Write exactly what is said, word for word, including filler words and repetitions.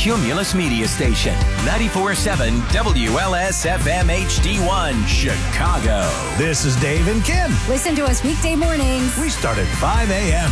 Cumulus Media Station. ninety-four point seven W L S F M H D one, Chicago. This is Dave and Kim. Listen to us weekday mornings. We start at five a.m.